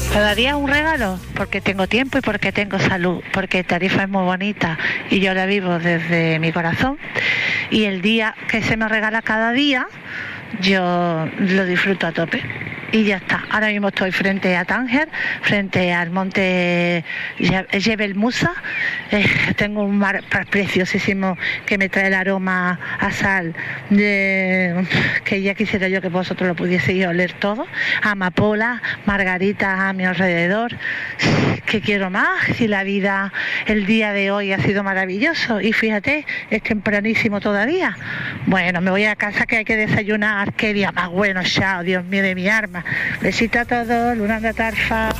Cada día un regalo, porque tengo tiempo y porque tengo salud, porque Tarifa es muy bonita y yo la vivo desde mi corazón. Y el día que se me regala cada día, yo lo disfruto a tope. Y ya está. Ahora mismo estoy frente a Tánger, frente al monte Jebel Musa. Tengo un mar preciosísimo que me trae el aroma a sal, que ya quisiera yo que vosotros lo pudieseis oler todo. Amapola, margaritas a mi alrededor. ¿Qué quiero más? Si la vida, el día de hoy ha sido maravilloso. Y fíjate, es tempranísimo todavía. Bueno, me voy a casa que hay que desayunar. Qué día más bueno, chao, Dios mío de mi arma. Besito a todos, Luna de Tarfa.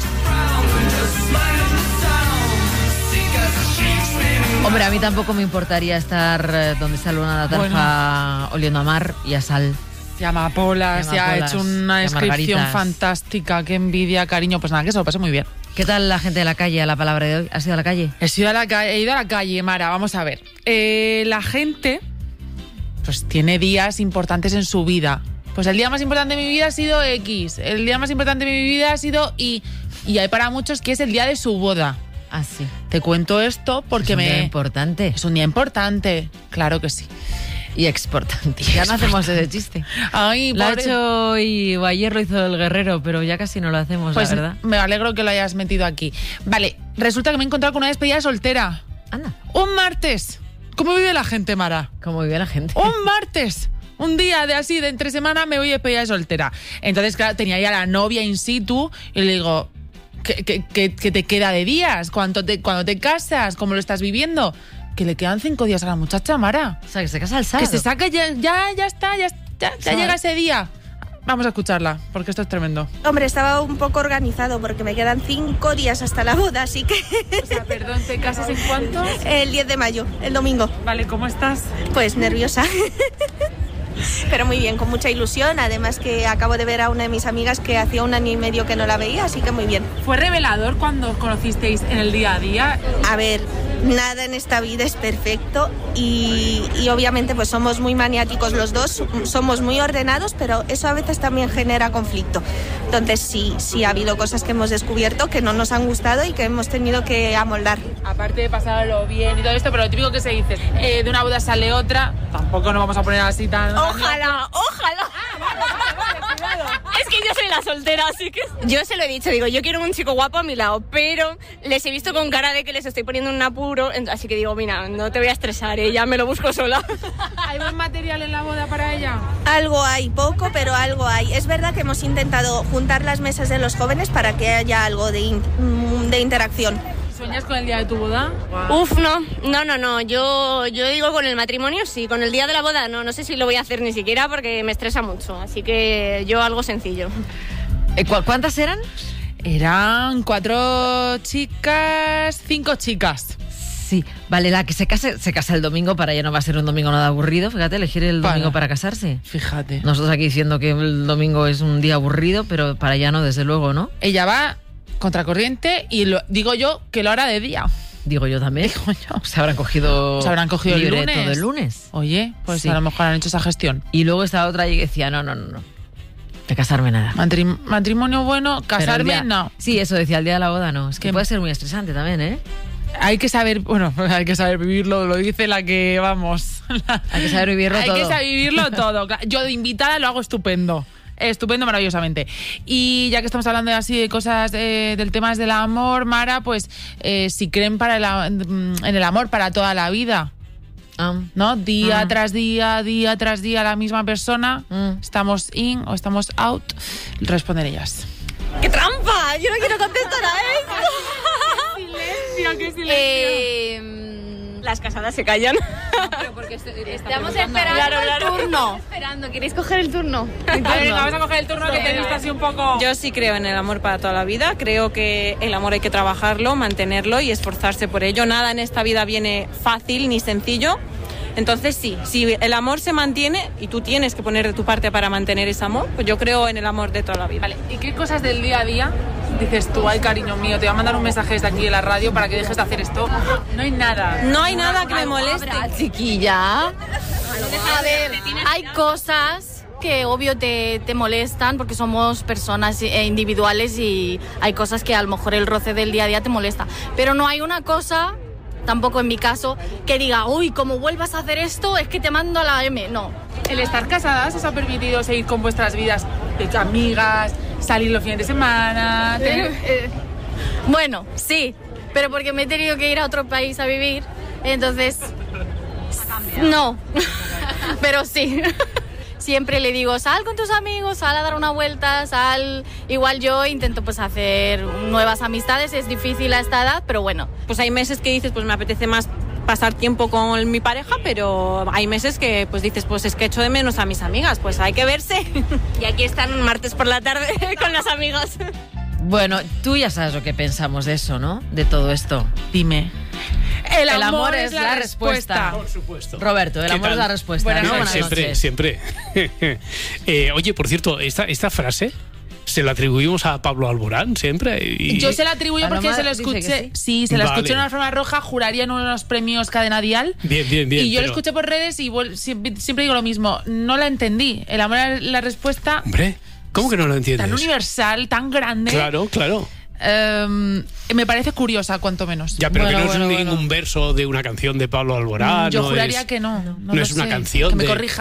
Hombre, a mí tampoco me importaría estar donde está Luna de Tarfa, oliendo a mar y a sal. Y amapolas, se ha hecho una descripción fantástica. Qué envidia, cariño. Pues nada, que se lo pasé muy bien. ¿Qué tal la gente de la calle a la palabra de hoy? ¿Has ido a la calle? He ido a la calle, Mara. Vamos a ver. La gente pues tiene días importantes en su vida. Pues el día más importante de mi vida ha sido X. El día más importante de mi vida ha sido Y. Y hay para muchos que es el día de su boda. Ah, sí. Te cuento esto porque es un día importante. Es un día importante. Claro que sí. Y exportante. Ya no hacemos ese chiste. Ay, lo ha hecho hoy o ayer lo hizo el Guerrero, pero ya casi no lo hacemos, pues, la verdad. Me alegro que lo hayas metido aquí. Vale, resulta que me he encontrado con una despedida soltera. Anda. Un martes. ¿Cómo vive la gente, Mara? ¿Cómo vive la gente? Un martes. Un día de entre semana me voy a despedida de soltera. Entonces, claro, tenía ya la novia in situ y le digo, ¿qué te queda de días? ¿Cuándo te casas? ¿Cómo lo estás viviendo? Que le quedan 5 días a la muchacha, Mara. O sea, que se casa el sábado. Que se saque ya llega ese día. Vamos a escucharla, porque esto es tremendo. Hombre, estaba un poco organizado porque me quedan 5 días hasta la boda, así que... O sea, perdón, ¿te casas en cuánto? El 10 de mayo, el domingo. Vale, ¿cómo estás? Pues nerviosa. Pero muy bien, con mucha ilusión. Además que acabo de ver a una de mis amigas que hacía 1 año y medio que no la veía, así que muy bien. ¿Fue revelador cuando os conocisteis en el día a día? A ver, nada en esta vida es perfecto y obviamente pues somos muy maniáticos los dos, somos muy ordenados, pero eso a veces también genera conflicto. Entonces sí ha habido cosas que hemos descubierto que no nos han gustado y que hemos tenido que amoldar. Aparte de pasarlo bien y todo esto, pero lo típico que se dice, de una boda sale otra, tampoco nos vamos a poner así tan... Ojalá. Vale, cuidado. Es que yo soy la soltera, así que... Yo se lo he dicho, digo, yo quiero un chico guapo a mi lado, pero les he visto con cara de que les estoy poniendo un apuro, así que digo, mira, no te voy a estresar, ya me lo busco sola. ¿Hay buen material en la boda para ella? Algo hay, poco, pero algo hay. Es verdad que hemos intentado juntar las mesas de los jóvenes para que haya algo de interacción. ¿Sueñas con el día de tu boda? Wow. Uf, no. Yo digo con el matrimonio sí, con el día de la boda no sé si lo voy a hacer ni siquiera porque me estresa mucho, así que yo algo sencillo. ¿Cuántas eran? Eran 4 chicas, 5 chicas. Sí, vale, la que se casa el domingo, para ella no va a ser un domingo nada aburrido, fíjate, elegir el domingo para casarse. Fíjate. Nosotros aquí diciendo que el domingo es un día aburrido, pero para ella no, desde luego, ¿no? Ella va contracorriente y digo yo que lo hará de día. Digo yo también. Digo yo. Se habrán cogido el lunes. Todo el lunes. Oye, pues sí. A lo mejor han hecho esa gestión. Y luego está otra y decía, no. De casarme nada. Matrimonio bueno, casarme no. Sí, eso decía, el día de la boda no. Es que puede ser muy estresante también, ¿eh? Hay que saber vivirlo, lo dice la que vamos. Hay que saber vivirlo todo. Hay que saber vivirlo todo. Yo de invitada lo hago estupendo, maravillosamente. Y ya que estamos hablando así de cosas del tema del amor, Mara, pues si creen en el amor para toda la vida, ¿no? Día tras día, la misma persona, estamos in o estamos out, responden ellas. ¡Qué trampa! Yo no quiero contestar a esto. ¿Qué silencio? Las casadas se callan. No, pero porque estamos esperando el turno. ¿Queréis coger el turno? Vamos a coger el turno que tenéis así un poco... Yo sí creo en el amor para toda la vida. Creo que el amor hay que trabajarlo, mantenerlo y esforzarse por ello. Nada en esta vida viene fácil ni sencillo. Entonces sí, si el amor se mantiene y tú tienes que poner de tu parte para mantener ese amor, pues yo creo en el amor de toda la vida. Vale, ¿y qué cosas del día a día dices tú, ay cariño mío, te voy a mandar un mensaje desde aquí de la radio para que dejes de hacer esto? No hay nada. No hay nada que me moleste. Chiquilla. A ver, hay cosas que obvio te molestan porque somos personas individuales y hay cosas que a lo mejor el roce del día a día te molesta. Pero no hay una cosa, tampoco en mi caso, que diga, uy, como vuelvas a hacer esto es que te mando a la M. No. ¿El estar casadas os ha permitido seguir con vuestras vidas de amigas, salir los fines de semana? Bueno, sí, pero porque me he tenido que ir a otro país a vivir, entonces... No, pero sí. Siempre le digo, sal con tus amigos, sal a dar una vuelta, sal... Igual yo intento pues hacer nuevas amistades, es difícil a esta edad, pero bueno. Pues hay meses que dices, pues me apetece más pasar tiempo con mi pareja, pero hay meses que pues dices, pues es que echo de menos a mis amigas, pues hay que verse. Y aquí están un martes por la tarde con las amigas. Bueno, tú ya sabes lo que pensamos de eso, ¿no? De todo esto. Dime. El amor es la respuesta. Por supuesto. Roberto, el amor es la respuesta. Buenas ¿no? noches. Buenas Siempre, noches. siempre. Oye, por cierto, esta frase se la atribuimos a Pablo Alborán siempre. Yo se la atribuyo porque se lo escuché. Sí, se la escuché en una alfombra roja, juraría en uno de los premios Cadena Dial. Bien. Y yo lo escuché por redes y siempre digo lo mismo. No la entendí. El amor es la respuesta. Hombre, ¿cómo que no lo entiendes? Tan universal, tan grande. Claro. Me parece curiosa, cuanto menos. Ya, pero que no es ningún verso de una canción de Pablo Alborán. Yo juraría que no. No es una canción que me de... corrija